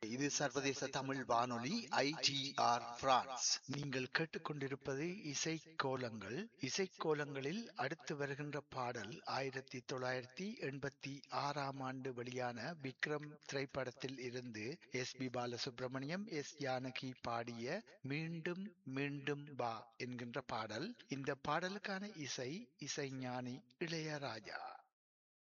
இது சர்வதேச தமிழ் வானொலி ஐடிஆர் பிரான்ஸ். நீங்கள் கேட்டுக்கொண்டிருப்பது இசைக்கோலங்கள். இசைக்கோலங்களில் அடுத்து வருகின்ற பாடல் 1986 ஆண்டு வெளியான விக்ரம் திரைப்படத்தில் இருந்து பி பாலசுப்ரமணியம், ஜானகி பாடிய மீண்டும் மீண்டும் வா என்கின்ற பாடல். இந்த பாடலுக்கான இசைஞானி இளையராஜா.